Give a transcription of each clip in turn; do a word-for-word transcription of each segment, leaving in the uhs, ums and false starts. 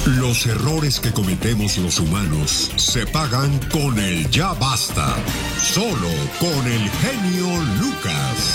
Los errores que cometemos los humanos se pagan con el ya basta. Solo con el genio Lucas.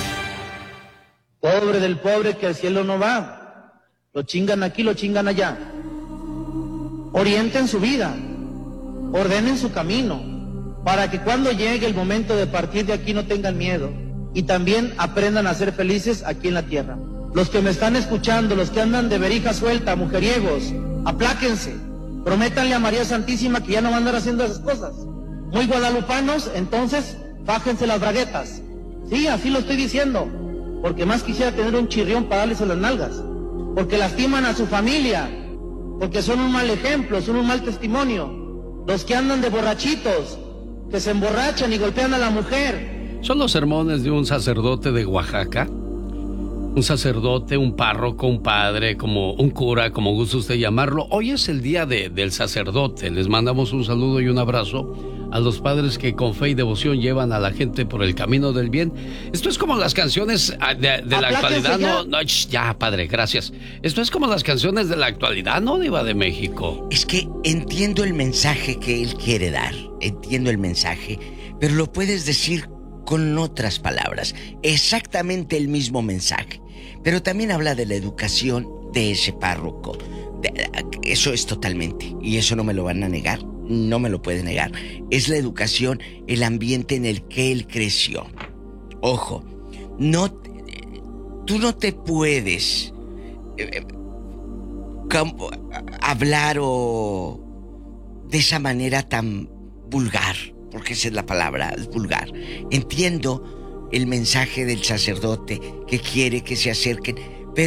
Pobre del pobre que al cielo no va. Lo chingan aquí, lo chingan allá. Orienten su vida. Ordenen su camino. Para que cuando llegue el momento de partir de aquí no tengan miedo. Y también aprendan a ser felices aquí en la tierra. Los que me están escuchando, los que andan de verija suelta, mujeriegos, apláquense, prométanle a María Santísima que ya no van a andar haciendo esas cosas. Muy guadalupanos, entonces, bájense las braguetas. Sí, así lo estoy diciendo, porque más quisiera tener un chirrión para darles a las nalgas, porque lastiman a su familia, porque son un mal ejemplo, son un mal testimonio. Los que andan de borrachitos, que se emborrachan y golpean a la mujer. Son los sermones de un sacerdote de Oaxaca. Un sacerdote, un párroco, un padre, como un cura, como gusta usted llamarlo. Hoy es el día de, del sacerdote. Les mandamos un saludo y un abrazo a los padres que con fe y devoción llevan a la gente por el camino del bien. Esto es como las canciones de, de la actualidad. No, no, ya, padre, gracias. Esto es como las canciones de la actualidad, ¿no, Diva de México? Es que entiendo el mensaje que él quiere dar. Entiendo el mensaje, pero lo puedes decir con otras palabras. Exactamente el mismo mensaje. Pero también habla de la educación de ese párroco. De, eso es totalmente. Y eso no me lo van a negar. No me lo puede negar. Es la educación, el ambiente en el que él creció. Ojo, no, tú no te puedes eh, como, hablar o de esa manera tan vulgar, porque esa es la palabra, es vulgar. Entiendo el mensaje del sacerdote que quiere que se acerquen,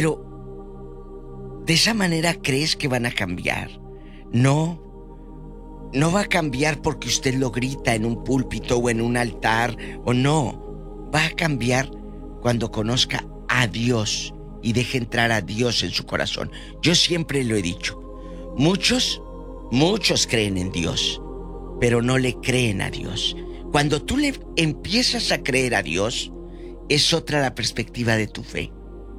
pero ¿de esa manera crees que van a cambiar? No. No va a cambiar porque usted lo grita en un púlpito o en un altar, o no. Va a cambiar cuando conozca a Dios y deje entrar a Dios en su corazón. Yo siempre lo he dicho. Muchos, muchos creen en Dios, pero no le creen a Dios. Cuando tú le empiezas a creer a Dios, es otra la perspectiva de tu fe,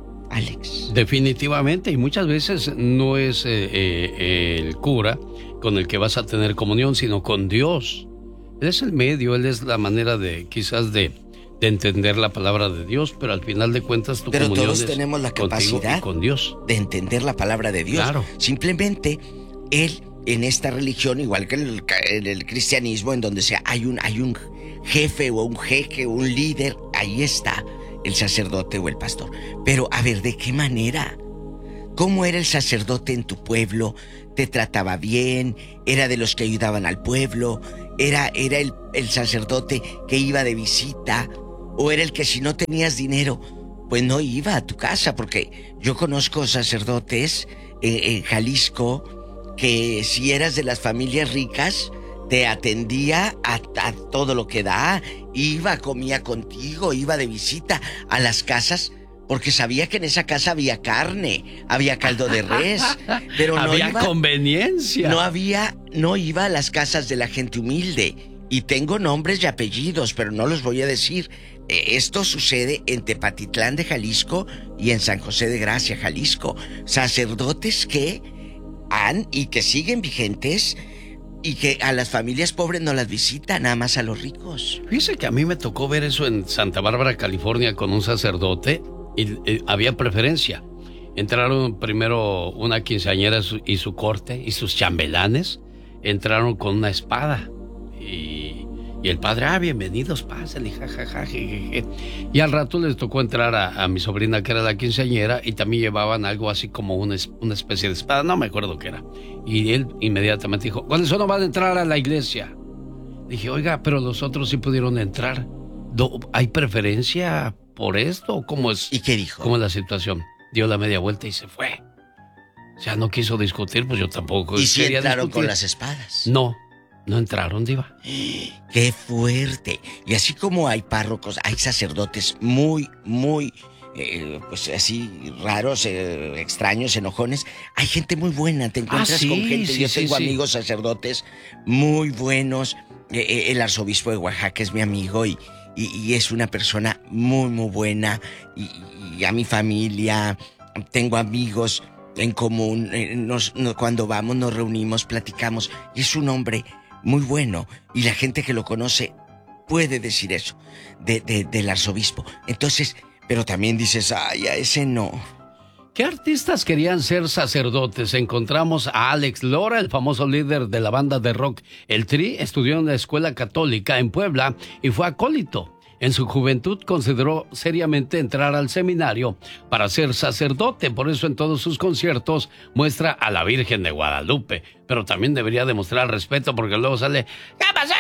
Alex. Definitivamente, y muchas veces no es eh, eh, el cura con el que vas a tener comunión, sino con Dios. Él es el medio, Él es la manera de, quizás, de, de entender la palabra de Dios, pero al final de cuentas tu pero comunión todos es tenemos la capacidad con Dios. De entender la palabra de Dios. Claro. Simplemente, Él, en esta religión, igual que en el, en el cristianismo, en donde sea, hay un, hay un jefe o un jeque o un líder, ahí está el sacerdote o el pastor. Pero, a ver, ¿de qué manera? ¿Cómo era el sacerdote en tu pueblo? ¿Te trataba bien? ¿Era de los que ayudaban al pueblo? ¿Era, era el, el sacerdote que iba de visita? ¿O era el que si no tenías dinero, pues no iba a tu casa? Porque yo conozco sacerdotes eh, en Jalisco que si eras de las familias ricas, te atendía a, a todo lo que da. Iba, comía contigo, iba de visita a las casas, porque sabía que en esa casa había carne, había caldo de res, pero no había iba, conveniencia. No había, no iba a las casas de la gente humilde. Y tengo nombres y apellidos, pero no los voy a decir. Eh, esto sucede en Tepatitlán de Jalisco y en San José de Gracia, Jalisco. Sacerdotes que han y que siguen vigentes y que a las familias pobres no las visitan, nada más a los ricos. Fíjese que a mí me tocó ver eso en Santa Bárbara, California, con un sacerdote. Y, y había preferencia. Entraron primero una quinceañera su, y su corte y sus chambelanes. Entraron con una espada. Y, y el padre, ah, bienvenidos, pásenle, jajaja, jejeje. Y al rato les tocó entrar a, a mi sobrina, que era la quinceañera, y también llevaban algo así como una, una especie de espada, no me acuerdo qué era. Y él inmediatamente dijo, con eso no van a entrar a la iglesia. Dije, oiga, pero los otros sí pudieron entrar. Do, ¿Hay preferencia por esto? ¿Cómo es? ¿Y qué dijo? ¿Cómo es la situación? Dio la media vuelta y se fue. O sea, no quiso discutir, pues yo tampoco. ¿Y si entraron discutir. con las espadas? No, no entraron, Diva. ¡Qué fuerte! Y así como hay párrocos, hay sacerdotes muy, muy, eh, pues así, raros, eh, extraños, enojones. Hay gente muy buena, te encuentras ah, sí, con gente. sí, Yo sí, tengo sí. amigos sacerdotes muy buenos. Eh, eh, el arzobispo de Oaxaca es mi amigo y... Y, y es una persona muy, muy buena. Y, y a mi familia, tengo amigos en común, eh, nos, no, cuando vamos nos reunimos, platicamos, y es un hombre muy bueno, y la gente que lo conoce puede decir eso de, de, del arzobispo. Entonces, pero también dices, ay, a ese no. ¿Qué artistas querían ser sacerdotes? Encontramos a Alex Lora, el famoso líder de la banda de rock El Tri. Estudió en la escuela católica en Puebla y fue acólito. En su juventud consideró seriamente entrar al seminario para ser sacerdote. Por eso en todos sus conciertos muestra a la Virgen de Guadalupe. Pero también debería demostrar respeto porque luego sale... ¿Qué pasó?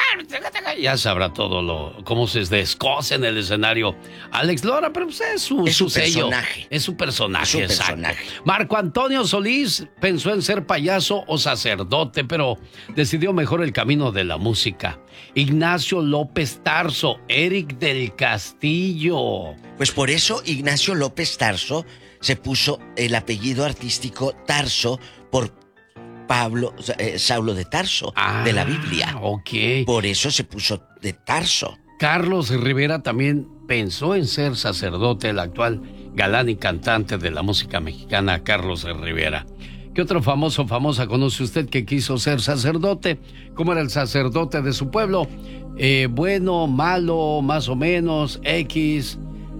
Ya sabrá todo lo cómo se descoce en el escenario Alex Lora, pero pues es su, es su su sello. personaje. Es su personaje, es su exacto. personaje. Marco Antonio Solís pensó en ser payaso o sacerdote, pero decidió mejor el camino de la música. Ignacio López Tarso, Eric del Castillo. Pues por eso Ignacio López Tarso se puso el apellido artístico Tarso por Pablo, eh, Saulo de Tarso, ah, de la Biblia. Ok. Por eso se puso de Tarso. Carlos Rivera también pensó en ser sacerdote, el actual galán y cantante de la música mexicana, Carlos Rivera. ¿Qué otro famoso, famosa conoce usted que quiso ser sacerdote? ¿Cómo era el sacerdote de su pueblo? Eh, bueno, malo, más o menos, X.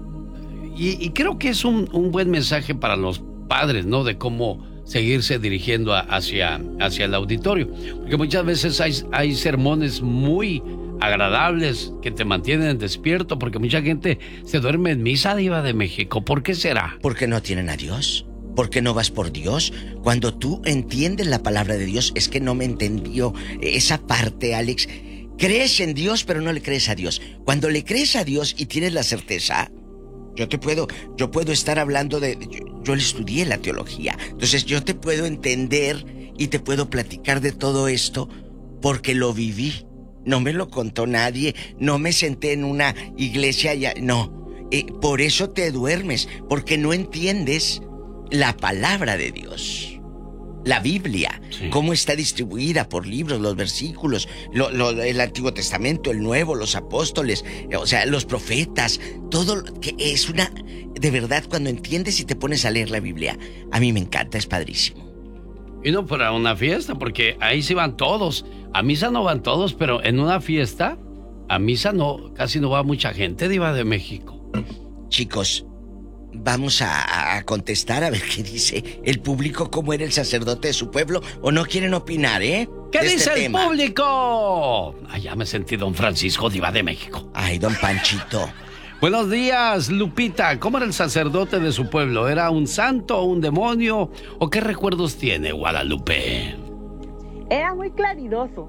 Y, y creo que es un, un buen mensaje para los padres, ¿no? De cómo seguirse dirigiendo a, hacia, hacia el auditorio. Porque muchas veces hay, hay sermones muy agradables que te mantienen despierto, porque mucha gente se duerme en misa, Diva de México. ¿Por qué será? Porque no tienen a Dios. Porque no vas por Dios. Cuando tú entiendes la palabra de Dios, es que no me entendió esa parte, Alex. Crees en Dios, pero no le crees a Dios. Cuando le crees a Dios y tienes la certeza, yo te puedo, yo puedo estar hablando de... Yo, yo estudié la teología. Entonces yo te puedo entender y te puedo platicar de todo esto porque lo viví. No me lo contó nadie. No me senté en una iglesia ya. No. Eh, por eso te duermes. Porque no entiendes la palabra de Dios. La Biblia, sí. Cómo está distribuida por libros, los versículos, lo, lo, el Antiguo Testamento, el Nuevo, los apóstoles, o sea, los profetas, todo que es una... De verdad, cuando entiendes y te pones a leer la Biblia, a mí me encanta, es padrísimo. Y no para una fiesta, porque ahí sí van todos. A misa no van todos, pero en una fiesta, a misa no, casi no va mucha gente, Diva de México. Chicos, vamos a, a contestar a ver qué dice el público, cómo era el sacerdote de su pueblo, o no quieren opinar, ¿eh? ¿Qué de dice este el tema. público? Ay, ya me sentí don Francisco, Diva de México. Ay, don Panchito. Buenos días, Lupita. ¿Cómo era el sacerdote de su pueblo? ¿Era un santo, un demonio? ¿O qué recuerdos tiene, Guadalupe? Era muy claridoso.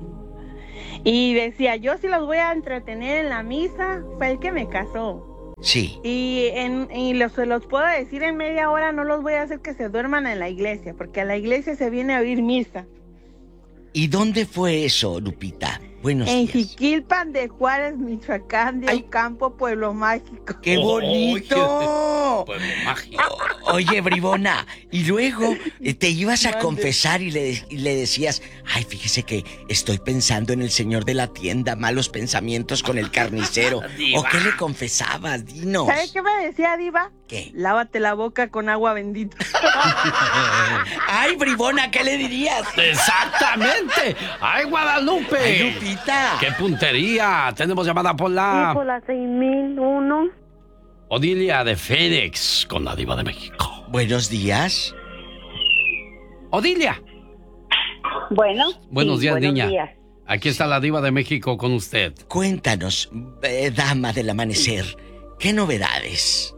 Y decía, yo si los voy a entretener en la misa, fue el que me casó. Sí. Y, en, y los, se los puedo decir en media hora, no los voy a hacer que se duerman en la iglesia, porque a la iglesia se viene a oír misa. ¿Y dónde fue eso, Lupita? Buenos en días. Jiquilpan de Juárez, Michoacán, de Ay. Ocampo, Pueblo Mágico. ¡Qué bonito! Pueblo mágico. O, oye, bribona, y luego eh, te ibas a confesar y le, y le decías, ay, fíjese que estoy pensando en el señor de la tienda, malos pensamientos con el carnicero. ¿O qué le confesabas? Dinos. ¿Sabes qué me decía, Diva? ¿Qué? Lávate la boca con agua bendita. Ay, bribona, ¿qué le dirías? Exactamente. ¡Ay, Guadalupe! Ay, Lupita. ¡Qué puntería! Tenemos llamada por Sí, la... por la seis mil uno. Odilia de Fénix, con la Diva de México. Buenos días. Odilia. Bueno. Buenos sí, días, buenos niña. días. Aquí está la Diva de México con usted. Cuéntanos, eh, dama del amanecer, ¿qué novedades?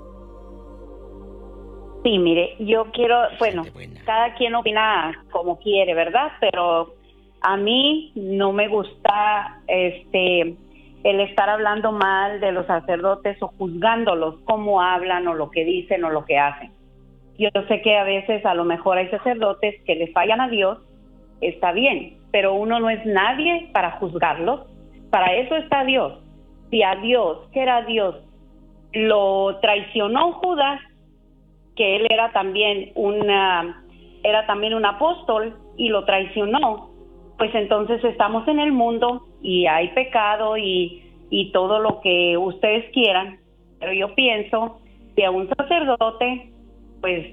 Sí, mire, yo quiero, bueno, buena. cada quien opina como quiere, ¿verdad? Pero a mí no me gusta este el estar hablando mal de los sacerdotes o juzgándolos, cómo hablan o lo que dicen o lo que hacen. Yo sé que a veces a lo mejor hay sacerdotes que le fallan a Dios, está bien, pero uno no es nadie para juzgarlos. Para eso está Dios. Si a Dios, que era Dios, lo traicionó Judas, que él era también una era también un apóstol y lo traicionó, pues entonces estamos en el mundo y hay pecado y, y todo lo que ustedes quieran, pero yo pienso que a un sacerdote pues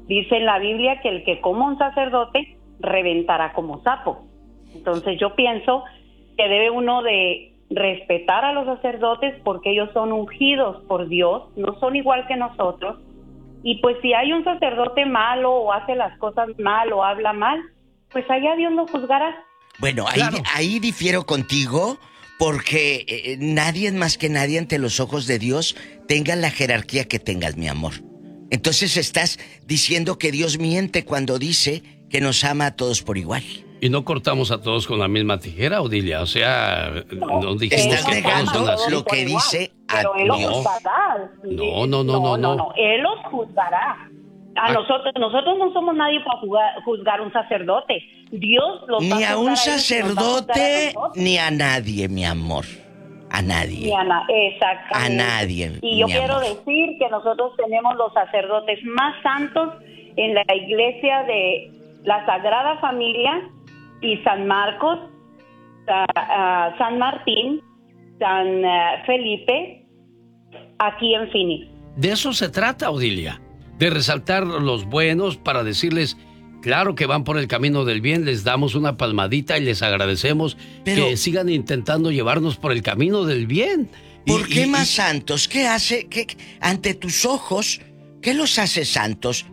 Dice en la Biblia que el que coma un sacerdote reventará como sapo. Entonces yo pienso que debe uno de respetar a los sacerdotes porque ellos son ungidos por Dios, no son igual que nosotros. Y pues si hay un sacerdote malo o hace las cosas mal o habla mal, pues allá Dios lo juzgará. Bueno, ahí, Claro. ahí difiero contigo porque eh, nadie más que nadie ante los ojos de Dios tenga la jerarquía que tengas, mi amor. Entonces estás diciendo que Dios miente cuando dice que nos ama a todos por igual. Y no cortamos a todos con la misma tijera, Odilia. O sea, no, no dijimos Estás que todos son negando así. lo que dice a Pero él los Dios. juzgará. No, no, no, no, no. Él los juzgará. A Ah. nosotros, nosotros no somos nadie para juzgar, juzgar a un sacerdote. Dios los va Ni a juzgar un ellos y nos va a sacerdote, juzgar a nosotros. ni a nadie, mi amor. A nadie. Ni a na- exactamente. A nadie, Y yo mi quiero amor. decir que nosotros tenemos los sacerdotes más santos en la iglesia de la Sagrada Familia y San Marcos, sa- ah, San Martín, San ah, Felipe, aquí en Phoenix. De eso se trata, Odilia. De resaltar los buenos para decirles, claro que van por el camino del bien, les damos una palmadita y les agradecemos Pero- que sigan intentando llevarnos por el camino del bien. Y- ¿Por qué y- más y- santos? ¿Qué hace? ¿Qué, ante tus ojos, qué los hace santos?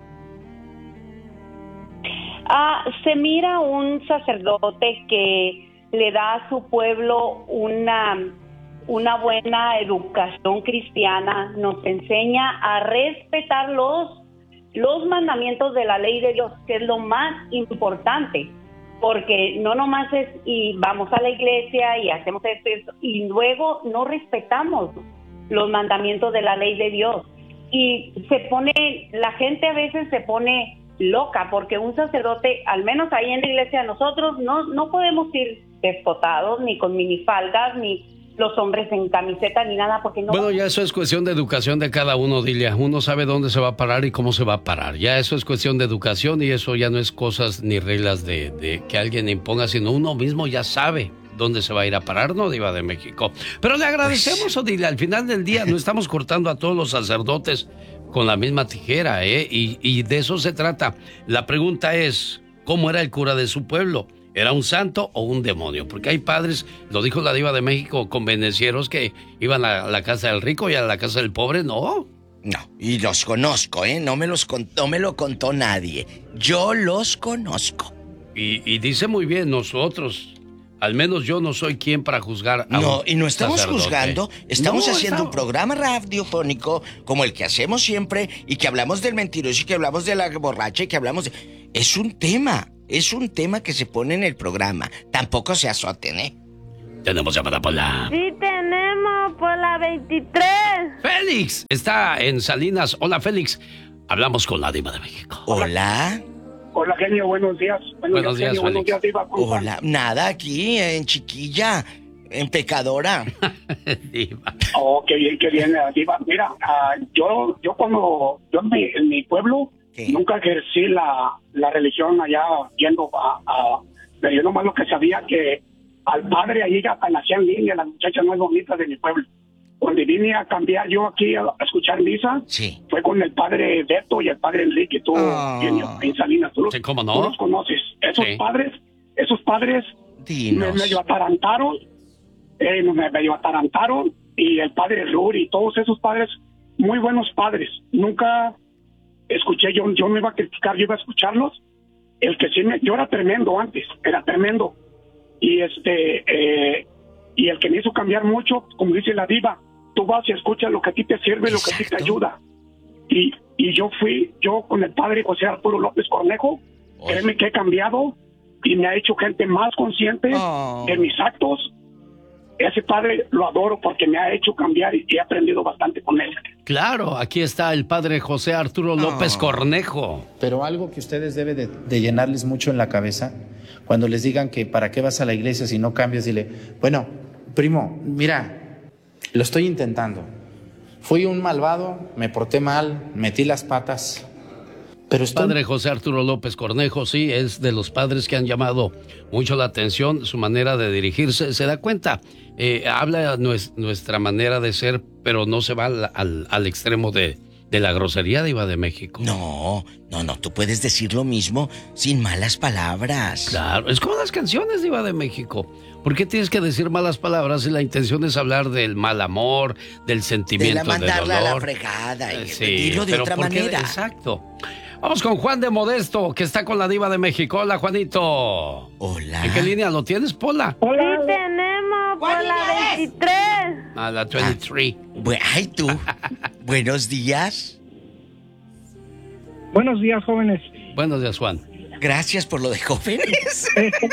Ah, se mira un sacerdote que le da a su pueblo una, una buena educación cristiana, nos enseña a respetar los, los mandamientos de la ley de Dios, que es lo más importante, porque no nomás es y vamos a la iglesia y hacemos esto y esto, y luego no respetamos los mandamientos de la ley de Dios. Y se pone, la gente a veces se pone loca, porque un sacerdote, al menos ahí en la iglesia, nosotros no, no podemos ir despotados, ni con minifaldas, ni los hombres en camiseta, ni nada, porque no... Bueno, ya eso es cuestión de educación de cada uno, Odilia. Uno sabe dónde se va a parar y cómo se va a parar. Ya eso es cuestión de educación y eso ya no es cosas ni reglas de, de que alguien imponga, sino uno mismo ya sabe dónde se va a ir a parar, ¿no, Diva de México? Pero le agradecemos, Odilia. Al final del día no estamos cortando a todos los sacerdotes con la misma tijera, ¿eh? Y, y de eso se trata. La pregunta es, ¿cómo era el cura de su pueblo? ¿Era un santo o un demonio? Porque hay padres, lo dijo la Diva de México, convenencieros que iban a la casa del rico y a la casa del pobre, ¿no? No, y los conozco, ¿eh? No me, los con- no me lo contó nadie. Yo los conozco. Y, y dice muy bien, nosotros, al menos yo no soy quien para juzgar a No, un y no estamos sacerdote. juzgando, estamos No, haciendo un estamos- programa radiofónico como el que hacemos siempre y que hablamos del mentiroso y que hablamos de la borracha y que hablamos de... Es un tema, es un tema que se pone en el programa. Tampoco se azoten, ¿eh? Tenemos llamada por la... Sí tenemos por la veintitrés. Félix está en Salinas. Hola, Félix. Hablamos con la Diva de México. Hola, Hola, genio, buenos días. Buenos días, genio, buenos Félix. días, Diva. ¿Cómo hola. Nada aquí, en chiquilla, en pecadora. Diva. está? Oh, qué bien, qué bien, eh, Diva. Mira, ah, yo, yo cuando, yo en mi, en mi pueblo, ¿Qué? nunca ejercí la, la religión allá yendo a, a... Pero yo nomás lo que sabía que al padre ahí ya nacían niñas, las muchachas más bonitas de mi pueblo. Cuando vine a cambiar yo aquí a, a escuchar misa, Sí. fue con el padre Beto y el padre Enrique, tú, Ah. genio, en Salinas. Tú, los- Sí, ¿cómo no? tú los conoces. Esos Sí. padres, esos padres me Dinos. medio atarantaron, eh, me medio atarantaron, y el padre Ruri y todos esos padres, muy buenos padres. Nunca escuché, yo, yo no iba a criticar, yo iba a escucharlos. El que sí me, yo era tremendo antes, era tremendo. Y este, eh, y el que me hizo cambiar mucho, como dice la Diva, tú vas y escuchas lo que a ti te sirve, lo que a ti te Exacto. ayuda. Y, y yo fui, yo con el padre José Arturo López Cornejo, Oye. créeme que he cambiado y me ha hecho gente más consciente Oh. de mis actos. Ese padre lo adoro porque me ha hecho cambiar y he aprendido bastante con él. Claro, aquí está el padre José Arturo López Ah. Cornejo. Pero algo que ustedes deben de, de llenarles mucho en la cabeza, cuando les digan que para qué vas a la iglesia si no cambias, dile, bueno, primo, mira, lo estoy intentando. Fui un malvado, me porté mal, metí las patas, pero estoy... Padre José Arturo López Cornejo, sí, es de los padres que han llamado mucho la atención, su manera de dirigirse, se da cuenta, eh, habla nues- nuestra manera de ser, pero no se va al, al- al extremo de, de la grosería, Diva de México. No, no, no, tú puedes decir lo mismo sin malas palabras. Claro, es como las canciones, Diva de México. ¿Por qué tienes que decir malas palabras si la intención es hablar del mal amor, del sentimiento, de la mandarla del dolor? a la fregada y Sí, decirlo de pero otra ¿por qué? manera. Exacto. Vamos con Juan de Modesto, que está con la Diva de México. Hola, Juanito. Hola. ¿En qué línea lo tienes, Pola? Sí tenemos por la veintitrés. A la veintitrés. Ah, bu- ay, tú. Buenos días. Buenos días, jóvenes. Buenos días, Juan. Gracias por lo de jóvenes.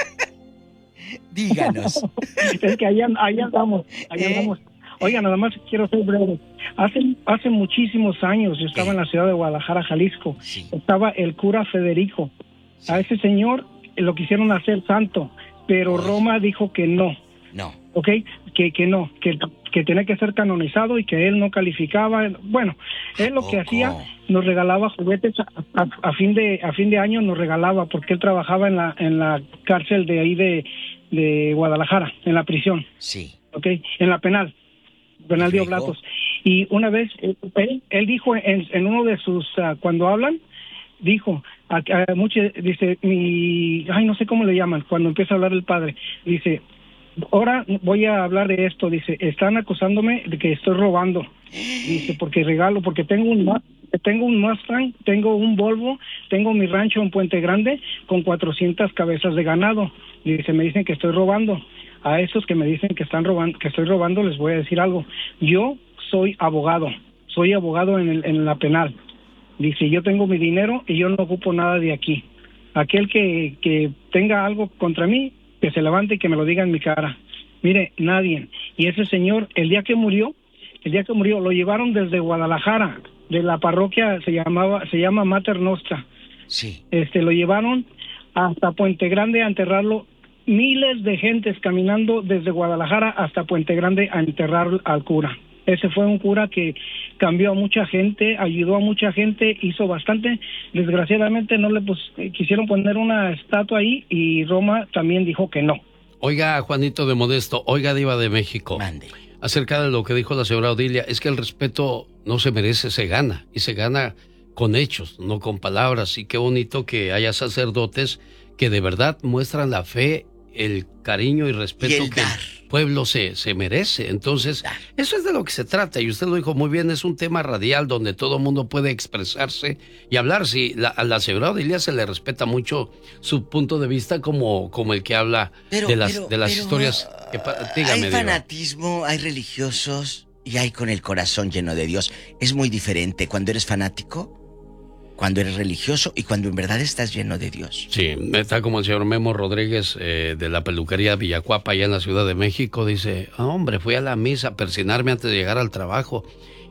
Díganos. Es que allá, allá andamos, allá ¿Eh? andamos. Oiga, nada más quiero ser breve. Hace, hace muchísimos años yo estaba ¿Qué? en la ciudad de Guadalajara, Jalisco. Sí. Estaba el cura Federico. A ese señor lo quisieron hacer santo, pero Uy. Roma dijo que no, No. ¿ok? Que, que no, que, que tenía que ser canonizado y que él no calificaba. Bueno, él lo que ¿A poco? hacía, nos regalaba juguetes a, a- a fin de a fin de año, nos regalaba, porque él trabajaba en la en la cárcel de ahí de, de Guadalajara, en la prisión, Sí. ¿ok? En la penal, penal de Luego. Oblatos. Y una vez, eh, él, él dijo en, en uno de sus, ah, cuando hablan, dijo, a, a mucho, dice, mi, ay, no sé cómo le llaman, cuando empieza a hablar el padre, dice, ahora voy a hablar de esto, dice, están acusándome de que estoy robando, dice, porque regalo, porque tengo un Ma- tengo un Mustang, tengo un Volvo, tengo mi rancho en Puente Grande con cuatrocientas cabezas de ganado, dice, me dicen que estoy robando. A esos que me dicen que están robando, que estoy robando, les voy a decir algo. Yo soy abogado, soy abogado en, el, en la penal. Dice, yo tengo mi dinero y yo no ocupo nada de aquí. Aquel que, que tenga algo contra mí, que se levante y que me lo diga en mi cara. Mire, nadie. Y ese señor, el día que murió, el día que murió, lo llevaron desde Guadalajara, de la parroquia, se llamaba, se llama Mater Nostra. Sí. Este, lo llevaron hasta Puente Grande a enterrarlo. Miles de gentes caminando desde Guadalajara hasta Puente Grande a enterrar al cura. Ese fue un cura que cambió a mucha gente, ayudó a mucha gente, hizo bastante. Desgraciadamente no le pues, quisieron poner una estatua ahí y Roma también dijo que no. Oiga, Juanito de Modesto, oiga, Diva de México. Mande. Acerca de lo que dijo la señora Odilia, es que el respeto no se merece, se gana. Y se gana con hechos, no con palabras. Y qué bonito que haya sacerdotes que de verdad muestran la fe, el cariño y respeto Y el que dar. el pueblo se, se merece. Entonces, Dar. eso es de lo que se trata. Y usted lo dijo muy bien, es un tema radial donde todo el mundo puede expresarse y hablar. Sí, la, a la señora Odilia se le respeta mucho su punto de vista como, como el que habla Pero, de las, pero, de las pero, historias. Que, pa- dígame, hay Diva. fanatismo, hay religiosos y hay con el corazón lleno de Dios. Es muy diferente cuando eres fanático, cuando eres religioso y cuando en verdad estás lleno de Dios. Sí, está como el señor Memo Rodríguez eh, de la peluquería Villacuapa allá en la Ciudad de México. Dice, "Ah, hombre, fui a la misa a persinarme antes de llegar al trabajo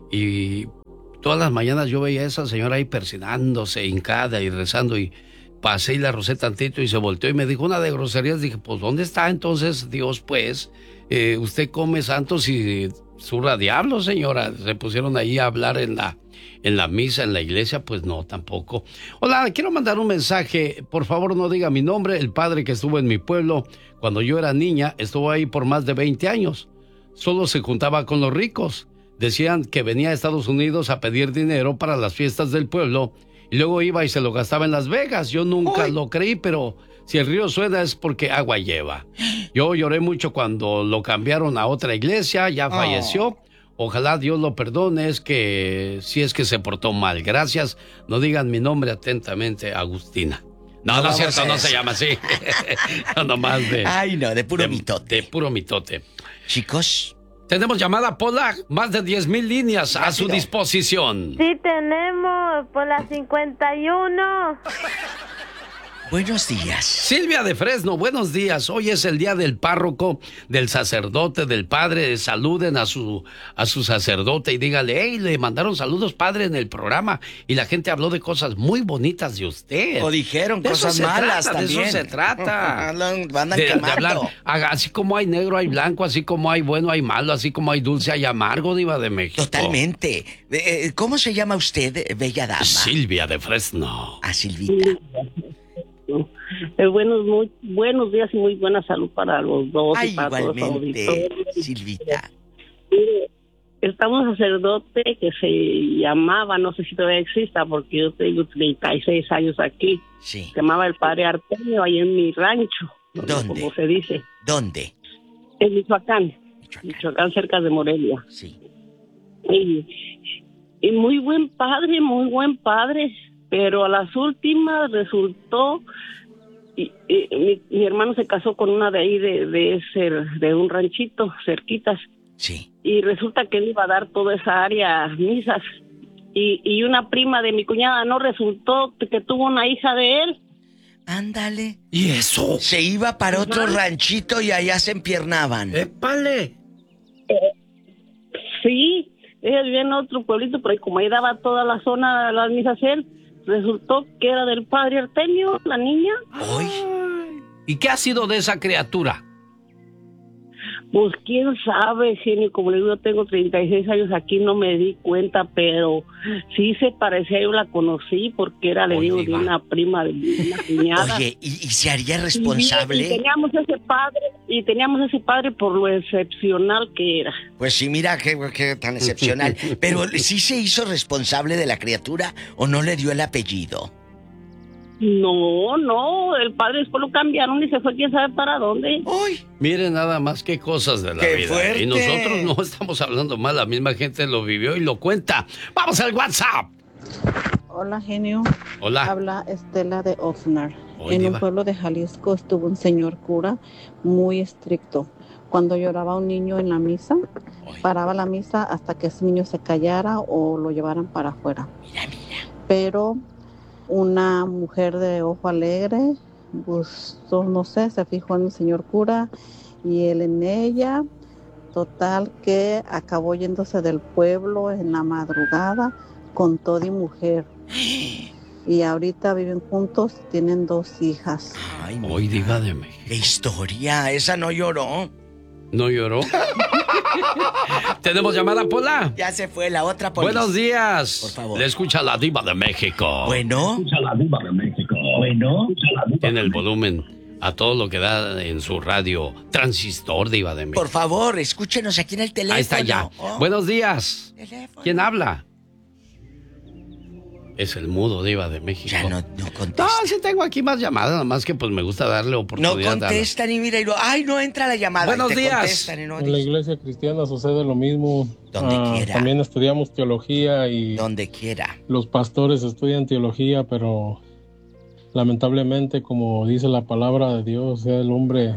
y todas las mañanas yo veía a esa señora ahí persinándose, hincada y rezando y pasé y la rocé tantito y se volteó y me dijo una de groserías. Dije, pues ¿dónde está entonces Dios pues? Eh, usted come santos y zurra diablo, señora. Se pusieron ahí a hablar en la... en la misa, en la iglesia, pues no, tampoco. Hola, quiero mandar un mensaje. Por favor, no diga mi nombre. El padre que estuvo en mi pueblo cuando yo era niña estuvo ahí por más de veinte años. Solo se juntaba con los ricos. Decían que venía a Estados Unidos a pedir dinero para las fiestas del pueblo y luego iba y se lo gastaba en Las Vegas. Yo nunca ¡Ay! lo creí, pero si el río suena es porque agua lleva. Yo lloré mucho cuando lo cambiaron a otra iglesia, ya falleció. Ojalá Dios lo perdone, es que si es que se portó mal. Gracias. No digan mi nombre atentamente, Agustina. No, no, No es cierto, vamos a no se eso. llama así. No, nomás de... Ay, no, de puro de, mitote. de puro mitote. Chicos, Tenemos llamada, Pola, más de diez mil líneas a su Rápido. disposición. Sí tenemos por la cincuenta y uno. buenos días. Silvia de Fresno, buenos días. Hoy es el día del párroco, del sacerdote, del padre. Saluden a su, a su sacerdote y dígale, hey, le mandaron saludos, padre, en el programa. Y la gente habló de cosas muy bonitas de usted. O dijeron De eso cosas se malas trata, también. De eso se trata. Andan, andan De, de quemando. hablar, haga- así como hay negro, hay blanco, así como hay bueno, hay malo, así como hay dulce, hay amargo, Diva de México. Totalmente. Eh, ¿Cómo se llama usted, eh, bella dama? Silvia de Fresno. A Silvita. Eh, buenos, muy, buenos días y muy buena salud para los dos. Ay, y para todos los igualmente, auditores. Silvita. Mire, estaba un sacerdote que se llamaba, no sé si todavía exista, porque yo tengo treinta y seis años aquí. Sí. Se llamaba el padre Artemio, ahí en mi rancho. ¿Dónde? Como se dice. ¿Dónde? En Michoacán. Michoacán. Michoacán, cerca de Morelia. Sí. Y, y muy buen padre, muy buen padre, pero a las últimas resultó... Y, y, mi, mi hermano se casó con una de ahí, de, de, ese, de un ranchito, cerquitas. Sí. Y resulta que él iba a dar toda esa área a misas. Y, y una prima de mi cuñada no resultó que tuvo una hija de él. Ándale. ¿Y eso? Se iba para otro Ajá. ranchito y allá se empiernaban. ¡Épale! Eh, sí, ella vivía en otro pueblito, pero como ahí daba toda la zona de las misas él, resultó que era del padre Artemio, la niña. Hoy. ¿Y qué ha sido de esa criatura? Pues quién sabe, genio, como le digo, yo tengo treinta y seis años aquí, no me di cuenta, pero sí se parecía, yo la conocí porque era, le Oye, digo, de va. una prima de una cuñada. Oye, ¿y, y se haría Y, y responsable? teníamos ese padre, y teníamos ese padre por lo excepcional que era. Pues sí, mira qué, qué tan excepcional. Pero ¿sí se hizo responsable de la criatura o no le dio el apellido? No, no, el padre después lo cambiaron y se fue quién sabe para dónde. ¡Uy! Miren nada más qué cosas de la ¡Qué vida. fuerte! Y nosotros no estamos hablando mal, la misma gente lo vivió y lo cuenta. ¡Vamos al WhatsApp! Hola, genio. Hola. Habla Estela de Oxnard. Hoy, en diva. un pueblo de Jalisco estuvo un señor cura muy estricto. Cuando lloraba un niño en la misa, Hoy. paraba la misa hasta que ese niño se callara o lo llevaran para afuera. Mira, mira. Pero una mujer de ojo alegre, pues no sé, se fijó en el señor cura y él en ella. Total que acabó yéndose del pueblo en la madrugada con todo y mujer. Y ahorita viven juntos, tienen dos hijas. Ay, Hoy diva de México. qué historia. Esa no lloró. ¿No lloró? ¿Tenemos llamada, Pola? Ya se fue la otra polis. Buenos días. Por favor. Le escucha la diva de México. Bueno. Escucha la diva de México. Bueno. Tiene el volumen a todo lo que da en su radio. Transistor, diva de México. Por favor, escúchenos aquí en el teléfono. Ahí está ya. Oh, Buenos días. teléfono. ¿Quién habla? Es el mudo, diva de México. Ya no, no contesta. No, sí tengo aquí más llamadas, nada más que pues me gusta darle No oportunidad. a- contestan y mira, y lo, ay, no entra la llamada. Buenos y te días. contestan y no, En la iglesia cristiana sucede lo mismo. Donde Ah, quiera. También estudiamos teología y donde quiera. los pastores estudian teología, pero lamentablemente, como dice la palabra de Dios, el hombre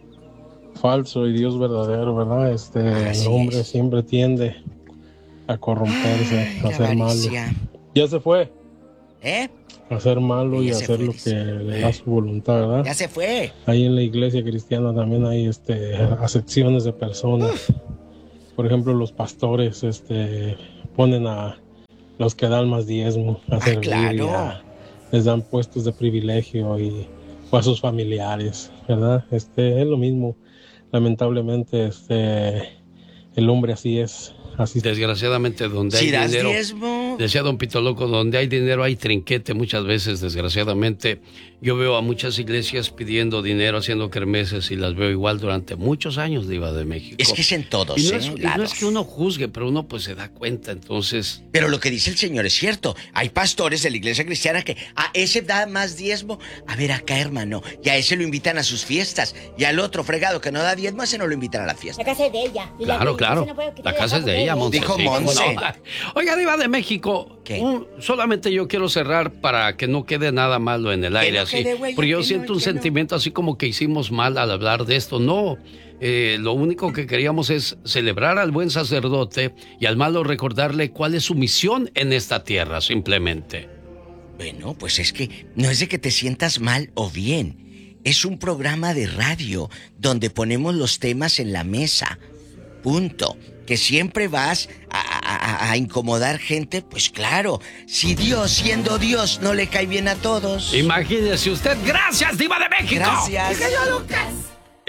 falso y Dios verdadero, ¿verdad? Este, Así el hombre es. siempre tiende a corromperse, Ay, a la hacer malo. avaricia. Ya se fue, ¿Eh? a hacer malo Ya y a se hacer fue, lo dice. que le da su voluntad, ¿verdad? Ya se fue. Ahí en la iglesia cristiana también hay este, acepciones de personas. Por ejemplo, los pastores este, ponen a los que dan más diezmo a servir, claro. y a- les dan puestos de privilegio y o a sus familiares, ¿verdad? Este, es lo mismo. Lamentablemente, este, el hombre así es. Así Desgraciadamente, donde Si hay das dinero. diezmo. Decía don Pito Loco, donde hay dinero hay trinquete muchas veces, desgraciadamente. Yo veo a muchas iglesias pidiendo dinero, haciendo kermeses y las veo igual durante muchos años, diva de México. Es que es en todos, y no, ¿eh? es, y no lados. es que uno juzgue, pero uno pues se da cuenta, entonces... Pero lo que dice el Señor es cierto. Hay pastores de la iglesia cristiana que a ese da más diezmo. A ver, acá, hermano. Y a ese lo invitan a sus fiestas. Y al otro fregado que no da diezmo, a ese no lo invitan a la fiesta. La casa es de ella. Y Claro, la claro. no puedo quitar La casa es de ella, Monse. Dijo Sí, cómo Monse. no. Oiga, diva de México, ¿Qué? un- solamente yo quiero cerrar para que no quede nada malo en el aire no así. quede huella, Porque yo que no, siento un que no. sentimiento así como que hicimos mal al hablar de esto. No, eh, lo único que queríamos es celebrar al buen sacerdote y al malo recordarle cuál es su misión en esta tierra, simplemente. Bueno, pues es que no es de que te sientas mal o bien. Es un programa de radio donde ponemos los temas en la mesa. Punto. Que siempre vas a, a- a incomodar gente, pues claro. Si Dios, siendo Dios, no le cae bien a todos. Imagínese usted. ¡Gracias, diva de México! Gracias.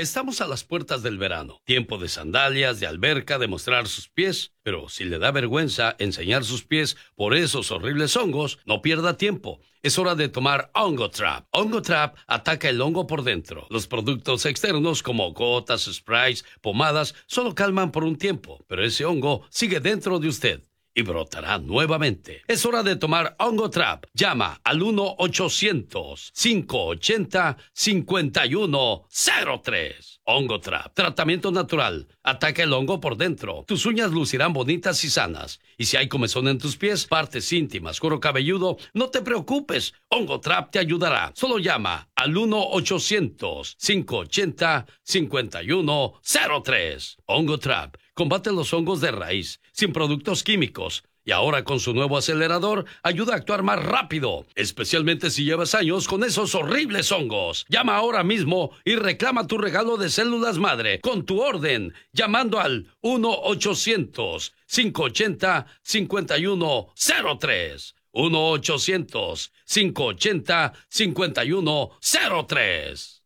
Estamos a las puertas del verano, tiempo de sandalias, de alberca, de mostrar sus pies, pero si le da vergüenza enseñar sus pies por esos horribles hongos, no pierda tiempo. Es hora de tomar Ongotrap. Ongotrap ataca el hongo por dentro. Los productos externos como gotas, sprays, pomadas, solo calman por un tiempo, pero ese hongo sigue dentro de usted y brotará nuevamente. Es hora de tomar Ongotrap. Llama al uno ochocientos, cinco ochenta, cincuenta y uno cero tres. Ongotrap, tratamiento natural. Ataca el hongo por dentro. Tus uñas lucirán bonitas y sanas. Y si hay comezón en tus pies, partes íntimas, cuero cabelludo, no te preocupes. Ongotrap te ayudará. Solo llama al uno ochocientos, cinco ochenta, cincuenta y uno cero tres. Ongotrap combate los hongos de raíz, sin productos químicos. Y ahora con su nuevo acelerador, ayuda a actuar más rápido, especialmente si llevas años con esos horribles hongos. Llama ahora mismo y reclama tu regalo de células madre con tu orden, llamando al uno ochocientos, cinco ochenta, cincuenta y uno cero tres. uno ochocientos, cinco ochenta, cincuenta y uno cero tres.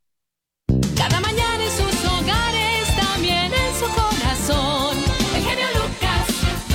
Cada mañana en sus hogares, también en su corazón. El genio Lucas.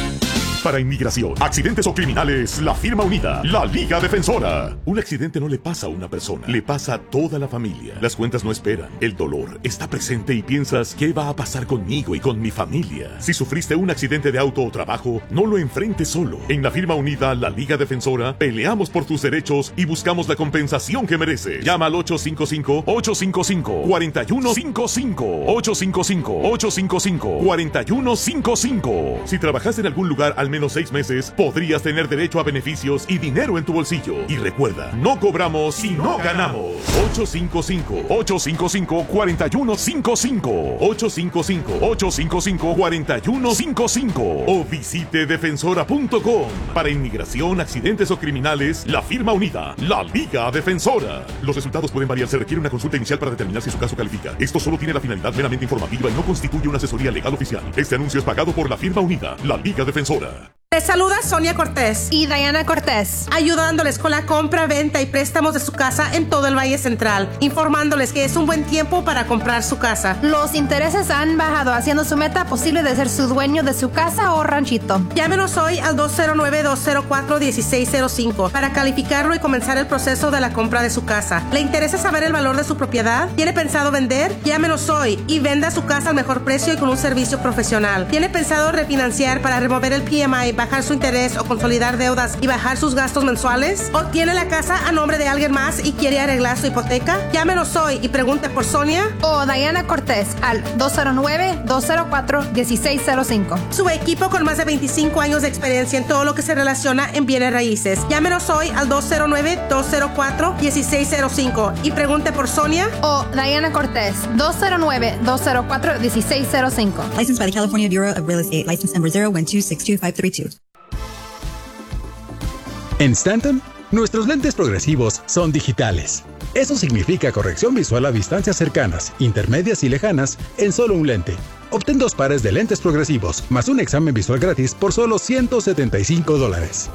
Para inmigración, accidentes o criminales, la firma unida, la Liga Defensora. Un accidente no le pasa a una persona, le pasa a toda la familia. Las cuentas no esperan, el dolor está presente y piensas, ¿qué va a pasar conmigo y con mi familia? Si sufriste un accidente de auto o trabajo, no lo enfrentes solo. En la firma unida, la Liga Defensora, peleamos por tus derechos y buscamos la compensación que mereces. Llama al ocho cinco cinco, ocho cinco cinco, cuatro uno cinco cinco, ocho cinco cinco, ocho cinco cinco, cuatro uno cinco cinco. Si trabajas en algún lugar al menos seis meses, podrías tener derecho a beneficios y dinero en tu bolsillo. Y recuerda, no cobramos si no ganamos. ocho cinco cinco, ocho cinco cinco, cuatro uno cinco cinco, ocho cinco cinco, ocho cinco cinco, cuatro uno cinco cinco o visite defensora punto com. Para inmigración, accidentes o criminales, la firma unida, la Liga Defensora. Los resultados pueden variar, se requiere una consulta inicial para determinar si su caso califica. Esto solo tiene la finalidad meramente informativa y no constituye una asesoría legal oficial. Este anuncio es pagado por la firma unida, la Liga Defensora. Te saluda Sonia Cortés y Diana Cortés, ayudándoles con la compra, venta y préstamos de su casa en todo el Valle Central, informándoles que es un buen tiempo para comprar su casa. Los intereses han bajado, haciendo su meta posible de ser su dueño de su casa o ranchito. Llámenos hoy al dos cero nueve, dos cero cuatro, uno seis cero cinco para calificarlo y comenzar el proceso de la compra de su casa. ¿Le interesa saber el valor de su propiedad? ¿Tiene pensado vender? Llámenos hoy y venda su casa al mejor precio y con un servicio profesional. ¿Tiene pensado refinanciar para remover el P M I, bajar su interés o consolidar deudas y bajar sus gastos mensuales? ¿O tiene la casa a nombre de alguien más y quiere arreglar su hipoteca? Llámenos hoy y pregunte por Sonia o Diana Cortés al dos cero nueve, dos cero cuatro, uno seis cero cinco. Su equipo con más de veinticinco años de experiencia en todo lo que se relaciona en bienes raíces. Llámenos hoy al dos cero nueve, dos cero cuatro, uno seis cero cinco y pregunte por Sonia o Diana Cortés dos cero nueve, dos cero cuatro, uno seis cero cinco. Licensed by the California Bureau of Real Estate. License number zero one two six two five three two. En Stanton, nuestros lentes progresivos son digitales. Eso significa corrección visual a distancias cercanas, intermedias y lejanas en solo un lente. Obtén dos pares de lentes progresivos, más un examen visual gratis por solo ciento setenta y cinco dólares.